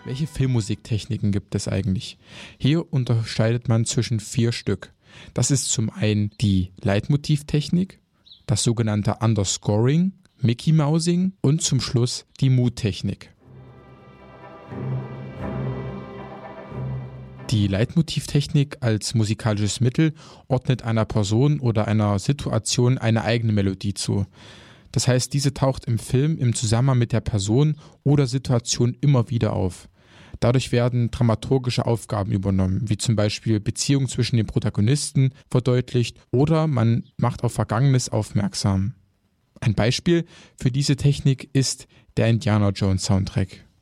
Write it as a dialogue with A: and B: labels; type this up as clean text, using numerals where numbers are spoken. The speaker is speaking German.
A: Welche Filmmusiktechniken gibt es eigentlich? Hier unterscheidet man zwischen 4 Stück. Das ist zum einen die Leitmotivtechnik, das sogenannte Underscoring, Mickey Mousing und zum Schluss die Mood-Technik. Die Leitmotivtechnik als musikalisches Mittel ordnet einer Person oder einer Situation eine eigene Melodie zu. Das heißt, diese taucht im Film im Zusammenhang mit der Person oder Situation immer wieder auf. Dadurch werden dramaturgische Aufgaben übernommen, wie zum Beispiel Beziehungen zwischen den Protagonisten verdeutlicht oder man macht auf Vergangenes aufmerksam. Ein Beispiel für diese Technik ist der Indiana Jones Soundtrack.